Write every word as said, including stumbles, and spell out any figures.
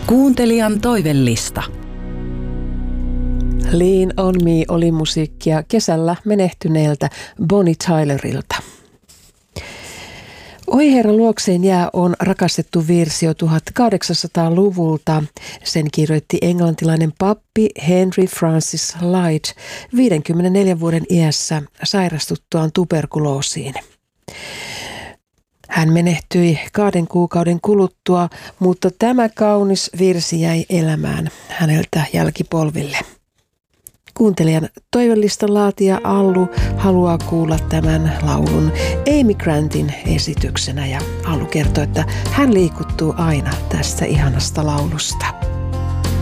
Kuuntelijan toivellista. Lean on me oli musiikkia kesällä menehtyneeltä Bonnie Tylerilta. Oi herra luokseen jää on rakastettu virsi jo tuhatkahdeksansataaluvulta. Sen kirjoitti englantilainen pappi Henry Francis Lyte viidenkymmenenneljän vuoden iässä sairastuttuaan tuberkuloosiin. Hän menehtyi kahden kuukauden kuluttua, mutta tämä kaunis virsi jäi elämään häneltä jälkipolville. Kuuntelijan toivellistan laatija Allu haluaa kuulla tämän laulun Amy Grantin esityksenä ja Allu kertoo, että hän liikuttuu aina tästä ihanasta laulusta.